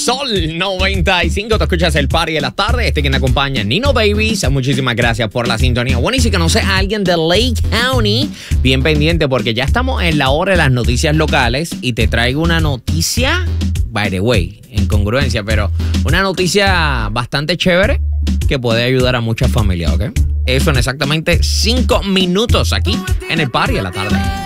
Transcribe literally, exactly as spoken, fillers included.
Sol noventa y cinco, te escuchas el party de la tarde. Este quien acompaña, Nino Babies. Muchísimas gracias por la sintonía. Bueno, y si conoces a alguien de Lake County, bien pendiente porque ya estamos en la hora de las noticias locales y te traigo una noticia, by the way, en congruencia, pero una noticia bastante chévere que puede ayudar a muchas familias, ¿ok? Eso en exactamente cinco minutos aquí en el party de la tarde.